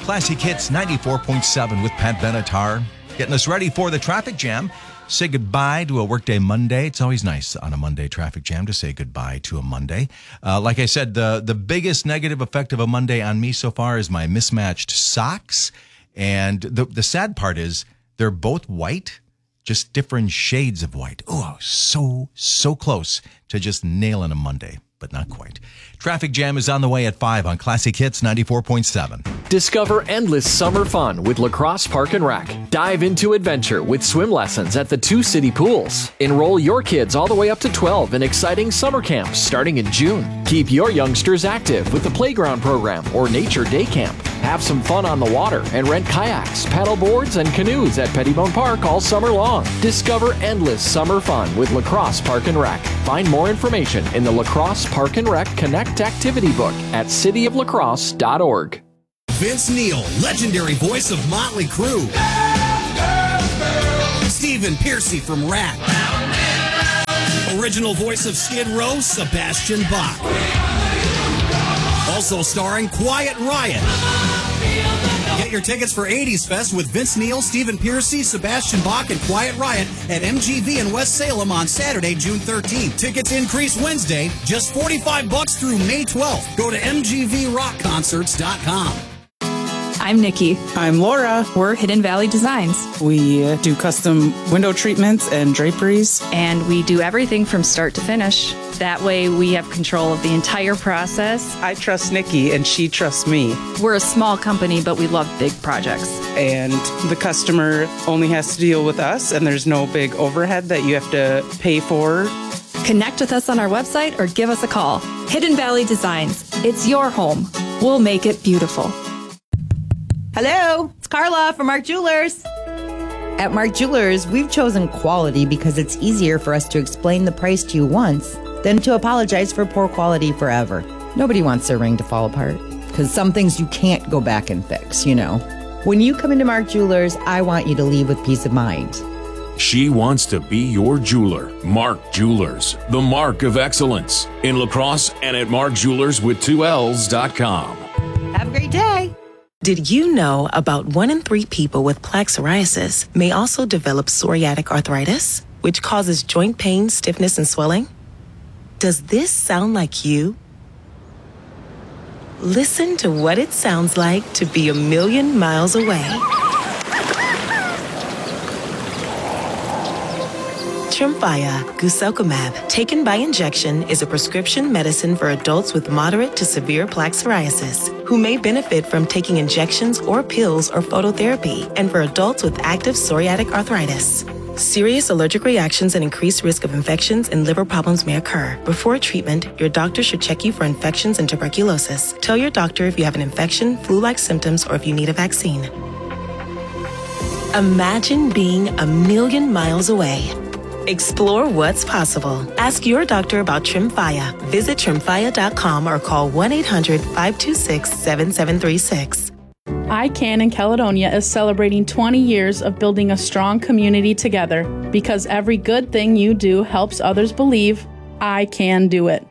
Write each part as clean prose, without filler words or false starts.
Classic Hits 94.7 with Pat Benatar, getting us ready for the traffic jam. Say goodbye to a workday Monday. It's always nice on a Monday traffic jam to say goodbye to a Monday. Like I said, the biggest negative effect of a Monday on me so far is my mismatched socks. And the sad part is they're both white, just different shades of white. Oh, so close to just nailing a Monday, but not quite. Traffic jam is on the way at 5 on Classic Hits 94.7. Discover endless summer fun with La Crosse Park and Rec. Dive into adventure with swim lessons at the 2 city pools. Enroll your kids all the way up to 12 in exciting summer camps starting in June. Keep your youngsters active with the playground program or nature day camp. Have some fun on the water and rent kayaks, paddle boards, and canoes at Pettibone Park all summer long. Discover endless summer fun with La Crosse Park and Rec. Find more information in the La Crosse Park and Rec Connect activity book at cityoflacrosse.org. Vince Neil, legendary voice of Motley Crue. Stephen Pearcy from Rat. Original voice of Skid Row, Sebastian Bach. Also starring Quiet Riot. Get your tickets for 80s Fest with Vince Neil, Stephen Pearcy, Sebastian Bach, and Quiet Riot at MGV in West Salem on Saturday, June 13th. Tickets increase Wednesday, just $45 through May 12th. Go to mgvrockconcerts.com. I'm Nikki. I'm Laura. We're Hidden Valley Designs. We do custom window treatments and draperies. And we do everything from start to finish. That way we have control of the entire process. I trust Nikki and she trusts me. We're a small company, but we love big projects. And the customer only has to deal with us, and there's no big overhead that you have to pay for. Connect with us on our website or give us a call. Hidden Valley Designs. It's your home. We'll make it beautiful. Hello, it's Carla from Mark Jewelers. At Mark Jewelers, we've chosen quality because it's easier for us to explain the price to you once than to apologize for poor quality forever. Nobody wants their ring to fall apart because some things you can't go back and fix, you know. When you come into Mark Jewelers, I want you to leave with peace of mind. She wants to be your jeweler. Mark Jewelers, the mark of excellence. In La Crosse and at markjewelers.com. Have a great day. Did you know about 1 in 3 people with plaque psoriasis may also develop psoriatic arthritis, which causes joint pain, stiffness, and swelling? Does this sound like you? Listen to what it sounds like to be a million miles away. Tremfya guselkumab, taken by injection, is a prescription medicine for adults with moderate to severe plaque psoriasis who may benefit from taking injections or pills or phototherapy, and for adults with active psoriatic arthritis. Serious allergic reactions and increased risk of infections and liver problems may occur. Before treatment, your doctor should check you for infections and tuberculosis. Tell your doctor if you have an infection, flu-like symptoms, or if you need a vaccine. Imagine being a million miles away. Explore what's possible. Ask your doctor about Tremfya. Visit Tremfya.com or call 1-800-526-7736. ICANN in Caledonia is celebrating 20 years of building a strong community together because every good thing you do helps others believe I can do it.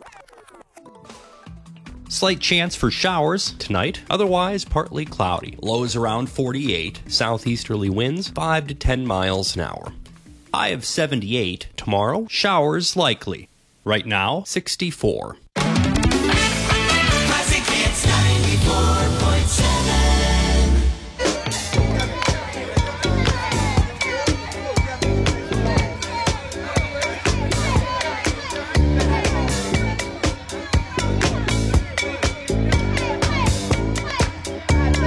Slight chance for showers tonight, otherwise partly cloudy. Lows around 48, southeasterly winds 5 to 10 miles an hour. High of 78 tomorrow, showers likely. Right now, 64.